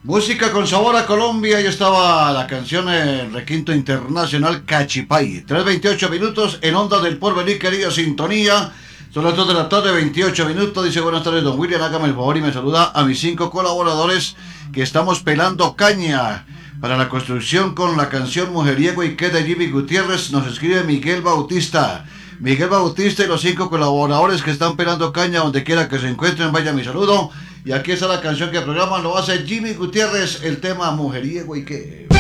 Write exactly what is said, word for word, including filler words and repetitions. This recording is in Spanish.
Música con sabor a Colombia, y estaba la canción El Requinto Internacional Cachipay. tres veintiocho minutos en Onda del Porvenir, querida sintonía. Son las dos de la tarde, veintiocho minutos. Dice: buenas tardes, don William, hágame el favor y me saluda a mis cinco colaboradores que estamos pelando caña para la construcción con la canción Mujeriego y qué de Jimmy Gutiérrez. Nos escribe Miguel Bautista. Miguel Bautista y los cinco colaboradores que están pelando caña donde quiera que se encuentren, vaya mi saludo. Y aquí está la canción que el programa lo hace Jimmy Gutiérrez, el tema Mujeriego y qué.